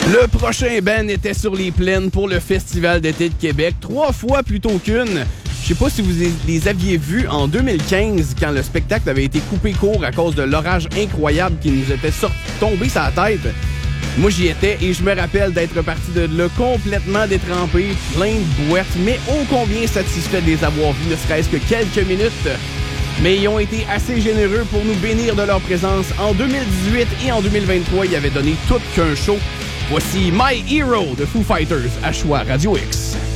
Le prochain band était sur les plaines pour le Festival d'été de Québec, 3 fois plutôt qu'une. Je sais pas si vous les aviez vus en 2015, quand le spectacle avait été coupé court à cause de l'orage incroyable qui nous était tombé sur la tête. Moi, j'y étais et je me rappelle d'être parti de là complètement détrempé, plein de boîtes, mais ô combien satisfait de les avoir vus, ne serait-ce que quelques minutes. Mais ils ont été assez généreux pour nous bénir de leur présence. En 2018 et en 2023, ils avaient donné tout qu'un show. Voici My Hero de Foo Fighters à Choix Radio X.